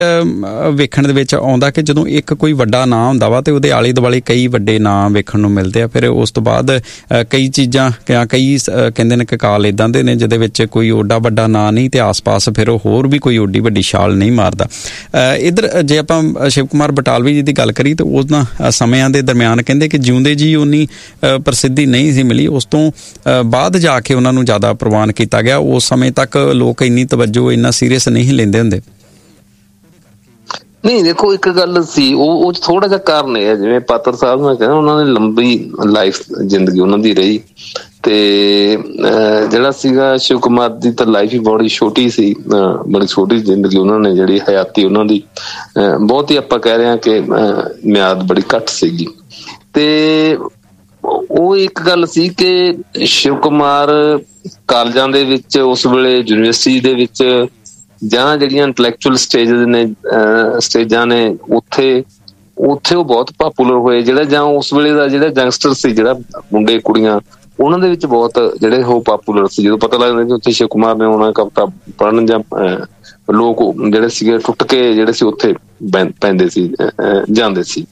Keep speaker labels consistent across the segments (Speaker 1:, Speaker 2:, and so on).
Speaker 1: ਵੇਖਣ ਦੇ ਵਿੱਚ ਆਉਂਦਾ ਕਿ ਜਦੋਂ ਇੱਕ ਕੋਈ ਵੱਡਾ ਨਾਂ ਹੁੰਦਾ ਵਾ ਤੇ ਉਹਦੇ ਆਲੇ ਦੁਆਲੇ ਕਈ ਵੱਡੇ ਨਾਂ ਵੇਖਣ ਨੂੰ ਮਿਲਦੇ ਆ। ਫਿਰ ਉਸ ਤੋਂ ਬਾਅਦ ਕਈ ਚੀਜ਼ਾਂ ਕਈ ਕਹਿੰਦੇ ਨੇ ਕਿ ਕਾਲ ਇੱਦਾਂ ਦੇ ਨੇ ਜਿਹਦੇ ਵਿੱਚ ਕੋਈ ਓਡਾ ਵੱਡਾ ਨਾਂ ਨਹੀਂ ਤੇ ਆਸ-ਪਾਸ ਫਿਰ ਉਹ ਹੋਰ ਵੀ ਕੋਈ ਓਡੀ ਵੱਡੀ ਛਾਲ ਨਹੀਂ ਮਾਰਦਾ। ਇੱਧਰ ਜੇ ਆਪਾਂ ਸ਼ਿਵ ਕੁਮਾਰ ਬਟਾਲਵੀ ਜੀ ਦੀ ਗੱਲ ਕਰੀ ਤਾਂ ਉਹਨਾਂ ਸਮਿਆਂ ਦੇ ਦਰਮਿਆਨ ਕਹਿੰਦੇ ਕਿ ਜਿਉਂਦੇ ਜੀ ਉਨੀ ਪ੍ਰਸਿੱਧੀ ਨਹੀਂ ਸੀ ਮਿਲੀ। ਉਸ ਤੋਂ ਬਾਅਦ ਜਾ ਕੇ ਉਹਨਾਂ ਨੂੰ ਜ਼ਿਆਦਾ ਪ੍ਰਵਾਨ ਕੀਤਾ ਗਿਆ। ਉਸ ਸਮੇਂ ਤੱਕ ਲੋਕ ਇੰਨੀ ਤਵੱਜੋ ਇੰਨਾ ਸੀਰੀਅਸ ਨਹੀਂ ਲੈਂਦੇ ਹੁੰਦੇ।
Speaker 2: ਨਹੀਂ ਦੇਖੋ, ਇੱਕ ਗੱਲ ਸੀ ਉਹ ਥੋੜਾ ਜਿਹਾ ਕਾਰਨ ਇਹ ਹੈ, ਜਿਵੇਂ ਪਾਤਰ ਸਾਹਿਬ ਨੇ ਕਿਹਾ ਉਹਨਾਂ ਨੇ ਲੰਬੀ ਲਾਈਫ ਜ਼ਿੰਦਗੀ ਉਹਨਾਂ ਦੀ ਰਹੀ ਤੇ ਜਿਹੜਾ ਸੀਗਾ ਸ਼ਿਵ ਕੁਮਾਰ ਦੀ ਤਾਂ ਲਾਈਫ ਹੀ ਬੜੀ ਛੋਟੀ ਸੀ, ਬੜੀ ਛੋਟੀ ਜ਼ਿੰਦਗੀ ਉਹਨਾਂ ਨੇ ਜਿਹੜੀ ਹਯਾਤੀ ਉਹਨਾਂ ਦੀ ਬਹੁਤ ਹੀ ਆਪਾਂ ਕਹਿ ਰਹੇ ਹਾਂ ਕਿ ਮਿਆਦ ਬੜੀ ਘੱਟ ਸੀਗੀ। ਤੇ ਉਹ ਇੱਕ ਗੱਲ ਸੀ ਕਿ ਸ਼ਿਵ ਕੁਮਾਰ ਕਾਲਜਾਂ ਦੇ ਵਿੱਚ ਉਸ ਵੇਲੇ ਯੂਨੀਵਰਸਿਟੀ ਦੇ ਵਿੱਚ ਜਾਂ ਜਿਹੜੀਆਂ ਇੰਟਲੈਕਚੁਅਲ ਸਟੇਜਾਂ ਨੇ ਉੱਥੇ ਉਹ ਬਹੁਤ ਪਾਪੂਲਰ ਹੋਏ। ਜਿਹੜਾ ਜਾਂ ਉਸ ਵੇਲੇ ਦਾ ਜਿਹੜਾ ਯੰਗਸਟਰ ਸੀ, ਜਿਹੜਾ ਮੁੰਡੇ ਕੁੜੀਆਂ, ਉਹਨਾਂ ਦੇ ਵਿੱਚ ਬਹੁਤ ਜਿਹੜੇ ਉਹ ਪਾਪੂਲਰ ਸੀ। ਜਦੋਂ ਪਤਾ ਲੱਗਦਾ ਕਿ ਉੱਥੇ ਸ਼ਿਵ ਕੁਮਾਰ ਨੇ ਆਉਣਾ ਕਵਿਤਾ ਪੜ੍ਹਨ ਜਾਂ ਲੋਕ ਜਿਹੜੇ ਸੀਗੇ ਟੁੱਟ ਕੇ ਜਿਹੜੇ ਸੀ ਉੱਥੇ ਪੈਂਦੇ ਸੀ, ਜਾਂਦੇ ਸੀ।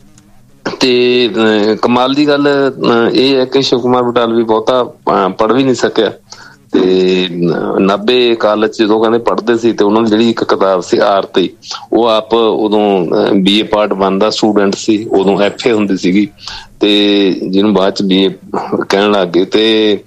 Speaker 2: ਤੇ ਕਮਾਲ ਦੀ ਗੱਲ ਇਹ ਹੈ ਕਿ ਸ਼ਿਵ ਕੁਮਾਰ ਬਟਾਲਵੀ ਬਹੁਤਾ ਪੜ੍ਹ ਵੀ ਨਹੀਂ ਸਕਿਆ ਤੇ 90 ਕਾਲਜ ਜਦੋਂ ਕਹਿੰਦੇ ਪੜ੍ਹਦੇ ਸੀ ਤੇ ਉਹਨਾਂ ਦੀ ਜਿਹੜੀ ਇੱਕ ਕਿਤਾਬ ਸੀ ਆਰਤੀ, ਉਹ ਆਪ ਉਦੋਂ BA ਪਾਰਟ 1 ਦਾ ਸਟੂਡੈਂਟ ਸੀ, ਉਦੋਂ FA ਹੁੰਦੀ ਸੀਗੀ ਤੇ ਜਿਹਨੂੰ ਬਾਅਦ ਚ BA ਕਹਿਣ ਲੱਗ ਗਏ ਤੇ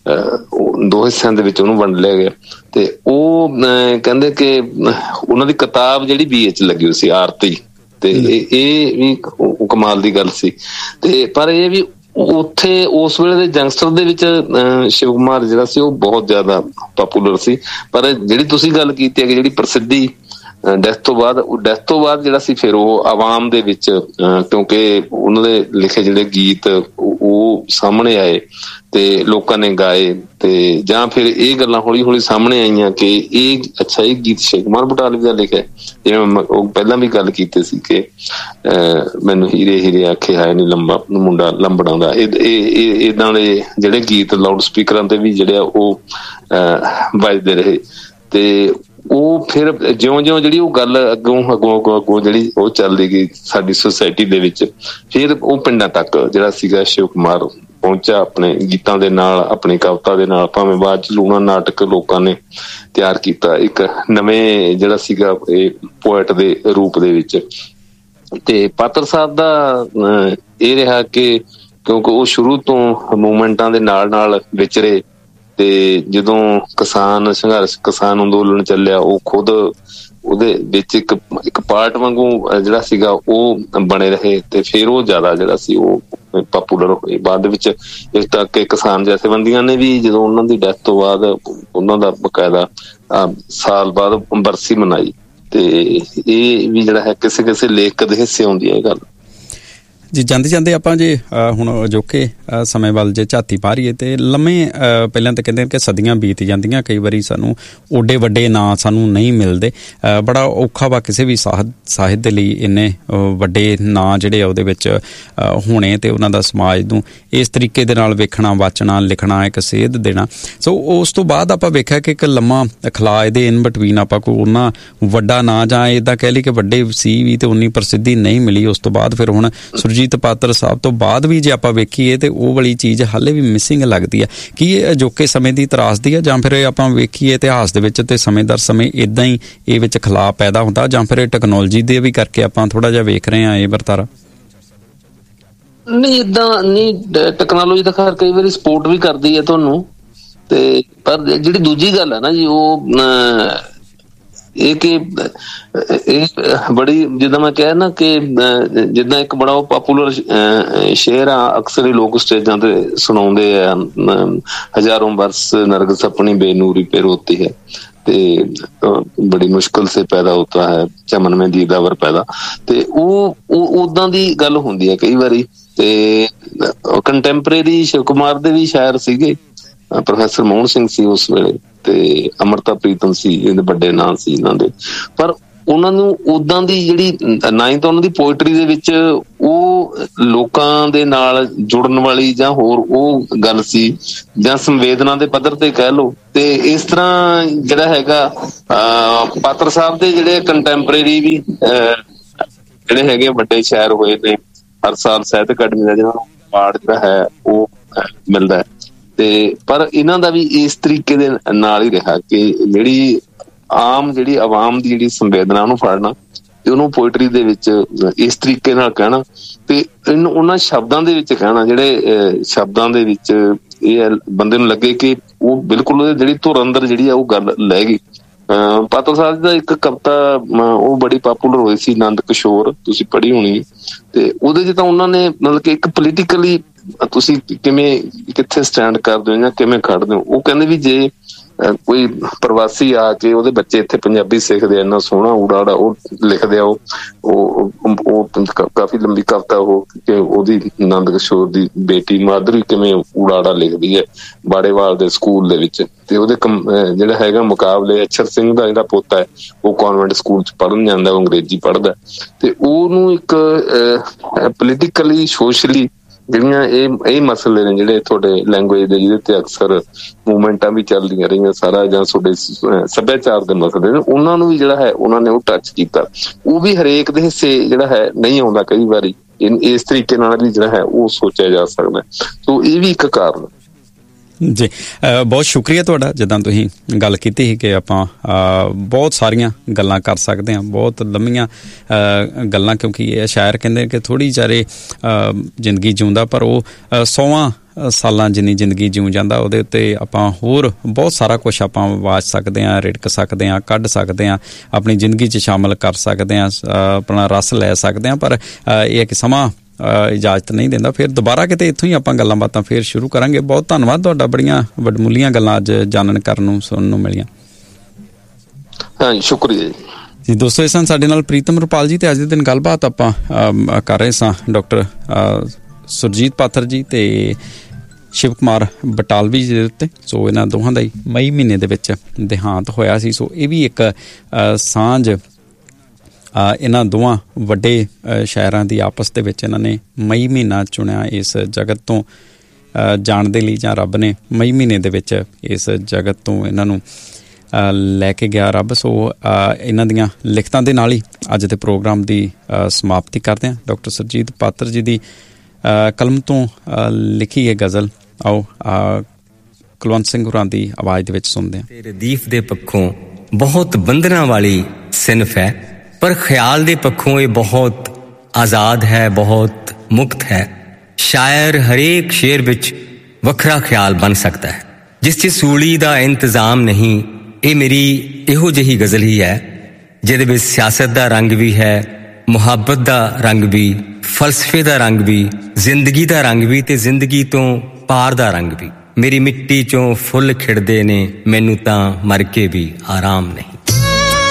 Speaker 2: 2 ਹਿੱਸਿਆਂ ਦੇ ਵਿੱਚ ਉਹਨੂੰ ਵੰਡ ਲਿਆ ਗਿਆ। ਤੇ ਉਹ ਕਹਿੰਦੇ ਕਿ ਉਹਨਾਂ ਦੀ ਕਿਤਾਬ ਜਿਹੜੀ BA ਚ ਲੱਗੀ ਹੋਈ ਸੀ ਆਰਤੀ, ਤੇ ਇਹ ਵੀ ਕਮਾਲ ਦੀ ਗੱਲ ਸੀ। ਤੇ ਪਰ ਇਹ ਵੀ ਉੱਥੇ ਉਸ ਵੇਲੇ ਦੇ ਯੰਗਸਟਰ ਦੇ ਵਿੱਚ ਸ਼ਿਵ ਕੁਮਾਰ ਜਿਹੜਾ ਸੀ ਉਹ ਬਹੁਤ ਜ਼ਿਆਦਾ ਪਾਪੂਲਰ ਸੀ। ਪਰ ਜਿਹੜੀ ਤੁਸੀਂ ਗੱਲ ਕੀਤੀ ਹੈ ਕਿ ਜਿਹੜੀ ਪ੍ਰਸਿੱਧੀ ਡੈਥ ਤੋਂ ਬਾਅਦ ਜਿਹੜਾ ਸੀ ਫਿਰ ਉਹ ਆਵਾਮ ਦੇ ਵਿੱਚ, ਕਿਉਂਕਿ ਉਹਨਾਂ ਦੇ ਲਿਖੇ ਜਿਹੜੇ ਗੀਤ ਉਹ ਸਾਹਮਣੇ ਆਏ ਤੇ ਲੋਕਾਂ ਨੇ ਗਾਏ ਤੇ ਜਾਂ ਫਿਰ ਇਹ ਗੱਲਾਂ ਹੌਲੀ ਹੌਲੀ ਸਾਹਮਣੇ ਆਈਆਂ ਕਿ ਇਹ ਗੀਤ ਸ਼ਿਵ ਕੁਮਾਰ ਬਟਾਲਵੀ ਦਾ ਲਿਖਿਆ। ਜਿਵੇਂ ਉਹ ਪਹਿਲਾਂ ਵੀ ਗੱਲ ਕੀਤੀ ਸੀ ਕਿ ਮੈਨੂੰ ਹੀਰੇ ਹੀਰੇ ਆਖੇ ਹਾਏ ਨੀ ਲੰਬਾ ਮੁੰਡਾ ਲੰਬੜਾਂ ਦਾ, ਏਦਾਂ ਦੇ ਜਿਹੜੇ ਗੀਤ ਲਾਊਡ ਸਪੀਕਰਾਂ ਤੇ ਵੀ ਜਿਹੜੇ ਆ ਉਹ ਵੱਜਦੇ ਰਹੇ। ਤੇ ਉਹ ਫਿਰ ਜਿਉਂ ਜਿਹੜੀ ਉਹ ਗੱਲ ਅੱਗੋਂ ਜਿਹੜੀ ਉਹ ਚੱਲਦੀ ਗਈ ਸਾਡੀ ਸੁਸਾਇਟੀ ਦੇ ਵਿੱਚ, ਫਿਰ ਉਹ ਪਿੰਡਾਂ ਤੱਕ ਜਿਹੜਾ ਸੀਗਾ ਸ਼ਿਵ ਕੁਮਾਰ ਪਹੁੰਚਾ ਆਪਣੇ ਗੀਤਾਂ ਦੇ ਨਾਲ, ਆਪਣੀ ਕਵਿਤਾ ਦੇ ਨਾਲ। ਭਾਵੇਂ ਬਾਅਦ ਚ ਲੂਣਾ ਨਾਟਕ ਲੋਕਾਂ ਨੇ ਤਿਆਰ ਕੀਤਾ ਇੱਕ ਨਵੇਂ ਜਿਹੜਾ ਸੀਗਾ ਇਹ ਪੋਇਟ ਦੇ ਰੂਪ ਦੇ ਵਿੱਚ। ਤੇ ਪਾਤਰ ਸਾਹਿਬ ਦਾ ਇਹ ਰਿਹਾ ਕਿ ਕਿਉਂਕਿ ਉਹ ਸ਼ੁਰੂ ਤੋਂ ਮੂਵਮੈਂਟਾਂ ਦੇ ਨਾਲ ਵਿਚਰੇ ਤੇ ਜਦੋਂ ਕਿਸਾਨ ਸੰਘਰਸ਼, ਕਿਸਾਨ ਅੰਦੋਲਨ ਚੱਲਿਆ, ਉਹ ਖੁਦ ਉਹਦੇ ਵਿੱਚ ਇੱਕ ਪਾਰਟ ਵਾਂਗੂ ਜਿਹੜਾ ਸੀਗਾ ਉਹ ਬਣੇ ਰਹੇ ਤੇ ਫਿਰ ਉਹ ਜ਼ਿਆਦਾ ਜਿਹੜਾ ਸੀ ਉਹ ਪਾਪੂਲਰ ਹੋਏ ਬਾਅਦ ਵਿੱਚ। ਇਸ ਤੱਕ ਕਿਸਾਨ ਜਥੇਬੰਦੀਆਂ ਨੇ ਵੀ ਜਦੋਂ ਉਹਨਾਂ ਦੀ ਡੈਥ ਤੋਂ ਬਾਅਦ ਉਹਨਾਂ ਦਾ ਬਕਾਇਦਾ ਸਾਲ ਬਾਅਦ ਬਰਸੀ ਮਨਾਈ। ਤੇ ਇਹ ਵੀ ਜਿਹੜਾ ਹੈ ਕਿਸੇ ਲੇਖਕ ਦੇ ਹਿੱਸੇ ਆਉਂਦੀ ਹੈ ਇਹ ਗੱਲ।
Speaker 1: ਜੀ ਜਾਂਦੇ ਆਪਾਂ ਜੇ ਹੁਣ ਅਜੋਕੇ ਸਮੇਂ ਵੱਲ ਜੇ ਝਾਤੀ ਮਾਰੀਏ ਤੇ ਲੰਮੇ ਪਹਿਲਾਂ ਤਾਂ ਕਹਿੰਦੇ ਕਿ ਸਦੀਆਂ ਬੀਤ ਜਾਂਦੀਆਂ, ਕਈ ਵਾਰੀ ਸਾਨੂੰ ਓਡੇ ਵੱਡੇ ਨਾਂ ਸਾਨੂੰ ਨਹੀਂ ਮਿਲਦੇ। ਬੜਾ ਔਖਾ ਵਾ ਕਿਸੇ ਵੀ ਸਾਹਿਤ ਦੇ ਲਈ ਇੰਨੇ ਵੱਡੇ ਨਾਂ ਜਿਹੜੇ ਆ ਉਹਦੇ ਵਿੱਚ ਹੋਣੇ ਤੇ ਉਹਨਾਂ ਦਾ ਸਮਾਜ ਨੂੰ ਇਸ ਤਰੀਕੇ ਦੇ ਨਾਲ ਵੇਖਣਾ, ਵਾਚਣਾ, ਲਿਖਣਾ, ਇੱਕ ਸੇਧ ਦੇਣਾ। ਸੋ ਉਸ ਤੋਂ ਬਾਅਦ ਆਪਾਂ ਵੇਖਿਆ ਕਿ ਇੱਕ ਲੰਮਾ ਖਲਾ ਇਹਦੇ ਇਨ ਬਿਟਵੀਨ ਆਪਾਂ ਕੋਈ ਉਹਨਾਂ ਵੱਡਾ ਨਾਂ ਜਾਂ ਇੱਦਾਂ ਕਹਿ ਲਈ ਕਿ ਵੱਡੇ ਸੀ ਵੀ ਤੇ ਉਨੀ ਪ੍ਰਸਿੱਧੀ ਨਹੀਂ ਮਿਲੀ। ਉਸ ਤੋਂ ਬਾਅਦ ਫਿਰ ਹੁਣ ਸੁਰਜੀਤ ਪਾਤਰ ਸਾਹਿਬ ਤੋਂ ਬਾਅਦ ਵੀ ਜੇ ਆਪਾਂ ਵੇਖੀਏ ਤੇ ਉਹ ਵਾਲੀ ਚੀਜ਼ ਹਾਲੇ ਵੀ ਮਿਸਿੰਗ ਲੱਗਦੀ ਹੈ। ਕੀ ਇਹ ਅਜੋਕੇ ਸਮੇਂ ਦੀ ਤਰਾਸਦੀ ਹੈ ਜਾਂ ਫਿਰ ਆਪਾਂ ਵੇਖੀਏ ਇਤਿਹਾਸ ਦੇ ਵਿੱਚ ਤੇ ਸਮੇਂ ਦਰ ਸਮੇਂ ਇੱਦਾਂ ਹੀ ਇਹ ਵਿੱਚ ਖਲਾਅ ਪੈਦਾ ਹੁੰਦਾ, ਜਾਂ ਫਿਰ ਇਹ ਟੈਕਨੋਲੋਜੀ ਦੇ ਵੀ ਕਰਕੇ ਆਪਾਂ ਥੋੜਾ ਜਿਹਾ ਵੇਖ ਰਹੇ ਹਾਂ ਇਹ ਵਰਤਾਰਾ?
Speaker 2: ਨਹੀਂ, ਏਦਾਂ ਨਹੀਂ। ਟੈਕਨੋਲੋਜੀ ਤਾਂ ਖੈਰ ਕਈ ਵਾਰੀ ਸਪੋਰਟ ਵੀ ਕਰਦੀ ਹੈ ਤੁਹਾਨੂੰ, ਤੇ ਪਰ ਜਿਹੜੀ ਦੂਜੀ ਗੱਲ ਹੈ ਨਾ ਜੀ ਉਹ ਇਹ ਕਿ ਇਹ ਬੜੀ, ਜਿੱਦਾਂ ਮੈਂ ਕਿਹਾ ਨਾ ਕਿ ਜਿੱਦਾਂ ਇੱਕ ਬੜਾ ਉਹ ਪਾਪੂਲਰ ਸ਼ੇਅਰ ਆ ਅਕਸਰ ਹੀ ਲੋਕ ਸਟੇਜਾਂ ਤੇ ਸੁਣਾਉਂਦੇ ਆ, ਹਜ਼ਾਰੋਂ ਬਰਸ ਨਰਗਸ ਆਪਣੀ ਬੇਨੂਰੀ ਪੇ ਰੋਤੀ ਹੈ ਤੇ ਬੜੀ ਮੁਸ਼ਕਿਲ ਸੇ ਪੈਦਾ ਹੋਤਾ ਹੈ ਚਮਨ ਮੇਂ ਦੀਦਾਵਰ ਪੈਦਾ। ਤੇ ਉਹ ਓਦਾਂ ਦੀ ਗੱਲ ਹੁੰਦੀ ਹੈ ਕਈ ਵਾਰੀ। ਤੇ ਕੰਟੈਂਪਰੇਰੀ ਸ਼ਿਵ ਕੁਮਾਰ ਦੇ ਵੀ ਸ਼ਾਇਰ ਸੀਗੇ, ਪ੍ਰੋਫੈਸਰ ਮੋਹਨ ਸਿੰਘ ਸੀ ਉਸ ਵੇਲੇ ਤੇ ਅਮਰਤਾ ਪ੍ਰੀਤਮ ਸੀ, ਇਹਦੇ ਵੱਡੇ ਨਾਂ ਸੀ ਇਹਨਾਂ ਦੇ। ਪਰ ਉਹਨਾਂ ਨੂੰ ਓਦਾਂ ਦੀ ਜਿਹੜੀ ਨਾ ਹੀ ਤਾਂ ਉਹਨਾਂ ਦੀ ਪੋਇਟਰੀ ਦੇ ਵਿੱਚ ਉਹ ਲੋਕਾਂ ਦੇ ਨਾਲ ਜੁੜਨ ਵਾਲੀ ਜਾਂ ਹੋਰ ਉਹ ਗੱਲ ਸੀ, ਜਾਂ ਸੰਵੇਦਨਾ ਦੇ ਪੱਧਰ ਤੇ ਕਹਿ ਲਓ। ਤੇ ਇਸ ਤਰ੍ਹਾਂ ਜਿਹੜਾ ਹੈਗਾ ਪਾਤਰ ਸਾਹਿਬ ਦੇ ਜਿਹੜੇ ਕੰਟੈਂਪਰੇਰੀ ਵੀ ਜਿਹੜੇ ਹੈਗੇ ਵੱਡੇ ਸ਼ਾਇਰ ਹੋਏ ਨੇ, ਹਰ ਸਾਲ ਸਾਹਿਤ ਅਕਾਡਮੀ ਦਾ ਜਿਹਨਾਂ ਨੂੰ ਅਵਾਰਡ ਜਿਹੜਾ ਹੈ ਉਹ ਮਿਲਦਾ ਹੈ। ਤੇ ਪਰ ਇਹਨਾਂ ਦਾ ਵੀ ਇਸ ਤਰੀਕੇ ਦੇ ਨਾਲ ਹੀ ਰਿਹਾ ਕਿ ਜਿਹੜੀ ਆਮ ਜਿਹੜੀ ਆਵਾਮ ਦੀ ਜਿਹੜੀ ਸੰਵੇਦਨਾ ਉਹਨੂੰ ਫੜਨਾ ਤੇ ਉਹਨੂੰ ਪੋਇਟਰੀ ਦੇ ਵਿੱਚ ਇਸ ਤਰੀਕੇ ਨਾਲ ਕਹਿਣਾ, ਤੇ ਉਹਨਾਂ ਸ਼ਬਦਾਂ ਦੇ ਵਿੱਚ ਕਹਿਣਾ ਜਿਹੜੇ ਸ਼ਬਦਾਂ ਦੇ ਵਿੱਚ ਇਹ ਬੰਦੇ ਨੂੰ ਲੱਗੇ ਕਿ ਉਹ ਬਿਲਕੁਲ ਉਹਦੇ ਜਿਹੜੀ ਧੁਰ ਅੰਦਰ ਜਿਹੜੀ ਆ ਉਹ ਗੱਲ ਲੈ ਗਈ। ਪਾਤਰ ਸਾਹਿਬ ਦਾ ਇੱਕ ਕਵਿਤਾ ਉਹ ਬੜੀ ਪਾਪੂਲਰ ਹੋਈ ਸੀ, ਆਨੰਦ ਕਿਸ਼ੋਰ, ਤੁਸੀਂ ਪੜ੍ਹੀ ਹੋਣੀ। ਤੇ ਉਹਦੇ 'ਚ ਤਾਂ ਉਹਨਾਂ ਨੇ ਮਤਲਬ ਕਿ ਇੱਕ ਪੋਲੀਟੀਕਲੀ ਤੁਸੀਂ ਕਿਵੇਂ ਕਿੱਥੇ ਸਟੈਂਡ ਕਰਦੇ ਹੋ ਜਾਂ ਕਿਵੇਂ ਖੜਦੇ ਹੋ। ਉਹ ਕਹਿੰਦੇ ਵੀ ਜੇ ਕੋਈ ਪ੍ਰਵਾਸੀ ਆ ਕੇ ਉਹਦੇ ਬੱਚੇ ਇੱਥੇ ਪੰਜਾਬੀ ਸਿੱਖਦੇ ਆ, ਇੰਨਾ ਸੋਹਣਾ ਊੜਾ ਉਹ ਲਿਖਦੇ ਆ, ਉਹ ਕਾਫੀ ਲੰਬੀ ਕਵਿਤਾ ਉਹ ਕਿ ਉਹਦੀ ਆਨੰਦ ਕਿਸ਼ੋਰ ਦੀ ਬੇਟੀ ਮਾਧੁਰੀ ਕਿਵੇਂ ਊੜਾ ਲਿਖਦੀ ਹੈ ਬਾੜੇਵਾਲ ਦੇ ਸਕੂਲ ਦੇ ਵਿੱਚ। ਤੇ ਉਹਦੇ ਜਿਹੜਾ ਹੈਗਾ ਮੁਕਾਬਲੇ ਅਛਰ ਸਿੰਘ ਦਾ ਜਿਹੜਾ ਪੋਤਾ ਹੈ ਉਹ ਕਾਨਵੈਂਟ ਸਕੂਲ 'ਚ ਪੜ੍ਹਨ ਜਾਂਦਾ, ਉਹ ਅੰਗਰੇਜ਼ੀ ਪੜ੍ਹਦਾ, ਤੇ ਉਹਨੂੰ ਇੱਕ ਪੋਲੀਟੀਕਲੀ ਸੋਸ਼ਲੀ ਜਿਹੜੀਆਂ ਇਹ ਮਸਲੇ ਨੇ ਜਿਹੜੇ ਤੁਹਾਡੇ ਲੈਂਗੁਏਜ ਦੇ ਜਿਹਦੇ ਤੇ ਅਕਸਰ ਮੂਵਮੈਂਟਾਂ ਵੀ ਚੱਲਦੀਆਂ ਰਹੀਆਂ ਸਾਰਾ, ਜਾਂ ਤੁਹਾਡੇ ਸੱਭਿਆਚਾਰ ਦੇ ਮਸਲੇ ਨੇ, ਉਹਨਾਂ ਨੂੰ ਵੀ ਜਿਹੜਾ ਹੈ ਉਹਨਾਂ ਨੇ ਉਹ ਟੱਚ ਕੀਤਾ। ਉਹ ਵੀ ਹਰੇਕ ਦੇ ਹਿੱਸੇ ਜਿਹੜਾ ਹੈ ਨਹੀਂ ਆਉਂਦਾ, ਕਈ ਵਾਰੀ ਇਸ ਤਰੀਕੇ ਨਾਲ ਵੀ ਜਿਹੜਾ ਹੈ ਉਹ ਸੋਚਿਆ ਜਾ ਸਕਦਾ। ਸੋ ਇਹ ਵੀ ਇੱਕ ਕਾਰਨ
Speaker 1: ਜੀ। ਬਹੁਤ ਸ਼ੁਕਰੀਆ ਤੁਹਾਡਾ, ਜਿੱਦਾਂ ਤੁਸੀਂ ਗੱਲ ਕੀਤੀ ਸੀ ਕਿ ਆਪਾਂ ਬਹੁਤ ਸਾਰੀਆਂ ਗੱਲਾਂ ਕਰ ਸਕਦੇ ਹਾਂ, ਬਹੁਤ ਲੰਮੀਆਂ ਗੱਲਾਂ, ਕਿਉਂਕਿ ਇਹ ਸ਼ਾਇਰ ਕਹਿੰਦੇ ਕਿ ਥੋੜ੍ਹੀ ਚਾਰੇ ਜ਼ਿੰਦਗੀ ਜਿਉਂਦਾ ਪਰ ਉਹ 100 ਸਾਲਾਂ ਜਿੰਨੀ ਜ਼ਿੰਦਗੀ ਜਿਉਂ ਜਾਂਦਾ, ਉਹਦੇ ਉੱਤੇ ਆਪਾਂ ਹੋਰ ਬਹੁਤ ਸਾਰਾ ਕੁਛ ਆਪਾਂ ਵਾਚ ਸਕਦੇ ਹਾਂ, ਰਿੜਕ ਸਕਦੇ ਹਾਂ, ਕੱਢ ਸਕਦੇ ਹਾਂ, ਆਪਣੀ ਜ਼ਿੰਦਗੀ 'ਚ ਸ਼ਾਮਲ ਕਰ ਸਕਦੇ ਹਾਂ, ਆਪਣਾ ਰਸ ਲੈ ਸਕਦੇ ਹਾਂ। ਪਰ ਇਹ ਹੈ ਕਿ ਸਮਾਂ ਇਜਾਜ਼ਤ ਨਹੀਂ ਦਿੰਦਾ। ਫਿਰ ਦੁਬਾਰਾ ਕਿਤੇ ਇੱਥੋਂ ਹੀ ਆਪਾਂ ਗੱਲਾਂ ਬਾਤਾਂ ਫਿਰ ਸ਼ੁਰੂ ਕਰਾਂਗੇ। ਬਹੁਤ ਧੰਨਵਾਦ ਤੁਹਾਡਾ, ਬੜੀਆਂ ਵੱਡਮੁੱਲੀਆਂ ਗੱਲਾਂ ਅੱਜ ਜਾਣਨ ਕਰਨ ਨੂੰ ਸੁਣਨ ਨੂੰ ਮਿਲੀਆਂ।
Speaker 2: ਹਾਂਜੀ, ਸ਼ੁਕਰੀਆ
Speaker 1: ਜੀ। ਦੋਸਤੋ, ਇਸ ਸਨ ਸਾਡੇ ਨਾਲ ਪ੍ਰੀਤਮ ਰੁਪਾਲ ਜੀ, ਤੇ ਅੱਜ ਦੇ ਦਿਨ ਗੱਲਬਾਤ ਆਪਾਂ ਕਰ ਰਹੇ ਸਾਂ ਡਾਕਟਰ ਸੁਰਜੀਤ ਪਾਤਰ ਜੀ ਤੇ ਸ਼ਿਵ ਕੁਮਾਰ ਬਟਾਲਵੀ ਜੀ ਦੇ ਉੱਤੇ। ਸੋ ਇਹਨਾਂ ਦੋਹਾਂ ਦਾ ਹੀ ਮਈ ਮਹੀਨੇ ਦੇ ਵਿੱਚ ਦੇਹਾਂਤ ਹੋਇਆ ਸੀ। ਸੋ ਇਹ ਵੀ ਇੱਕ ਸਾਂਝ ਇਹਨਾਂ ਦੋਵਾਂ ਵੱਡੇ ਸ਼ਾਇਰਾਂ ਦੀ ਆਪਸ ਦੇ ਵਿੱਚ ਇਹਨਾਂ ਨੇ ਮਈ ਮਹੀਨਾ ਚੁਣਿਆ ਇਸ ਜਗਤ ਤੋਂ ਜਾਣ ਦੇ ਲਈ, ਜਾਂ ਰੱਬ ਨੇ ਮਈ ਮਹੀਨੇ ਦੇ ਵਿੱਚ ਇਸ ਜਗਤ ਤੋਂ ਇਹਨਾਂ ਨੂੰ ਲੈ ਕੇ ਗਿਆ ਰੱਬ। ਸੋ ਇਹਨਾਂ ਦੀਆਂ ਲਿਖਤਾਂ ਦੇ ਨਾਲ ਹੀ ਅੱਜ ਦੇ ਪ੍ਰੋਗਰਾਮ ਦੀ ਸਮਾਪਤੀ ਕਰਦੇ ਹਾਂ। ਡਾਕਟਰ ਸੁਰਜੀਤ ਪਾਤਰ ਜੀ ਦੀ ਕਲਮ ਤੋਂ ਲਿਖੀ ਇਹ ਗਜ਼ਲ ਆਓ ਕੁਲਵੰਤ ਸਿੰਘ ਹੋਰਾਂ ਦੀ ਆਵਾਜ਼ ਦੇ ਵਿੱਚ ਸੁਣਦੇ ਹਾਂ।
Speaker 3: ਤੇਰੇ ਦੀਪ ਦੇ ਪੱਖੋਂ ਬਹੁਤ ਬੰਧਨਾਂ ਵਾਲੀ ਸਿਨਫ ਹੈ, ਪਰ ਖਿਆਲ ਦੇ ਪੱਖੋਂ ਇਹ ਬਹੁਤ ਆਜ਼ਾਦ ਹੈ, ਬਹੁਤ ਮੁਕਤ ਹੈ। ਸ਼ਾਇਰ ਹਰੇਕ ਸ਼ੇਰ ਵਿੱਚ ਵੱਖਰਾ ਖਿਆਲ ਬਣ ਸਕਦਾ ਹੈ, ਜਿਸ 'ਚ ਸੂਲੀ ਦਾ ਇੰਤਜ਼ਾਮ ਨਹੀਂ। ਇਹ ਮੇਰੀ ਇਹੋ ਜਿਹੀ ਗਜ਼ਲ ਹੀ ਹੈ ਜਿਹਦੇ ਵਿੱਚ ਸਿਆਸਤ ਦਾ ਰੰਗ ਵੀ ਹੈ, ਮੁਹੱਬਤ ਦਾ ਰੰਗ ਵੀ, ਫਲਸਫੇ ਦਾ ਰੰਗ ਵੀ, ਜ਼ਿੰਦਗੀ ਦਾ ਰੰਗ ਵੀ, ਤੇ ਜ਼ਿੰਦਗੀ ਤੋਂ ਪਾਰ ਦਾ ਰੰਗ ਵੀ। ਮੇਰੀ ਮਿੱਟੀ 'ਚੋਂ ਫੁੱਲ ਖਿੜਦੇ ਨੇ, ਮੈਨੂੰ ਤਾਂ ਮਰ ਕੇ ਵੀ ਆਰਾਮ ਨਹੀਂ।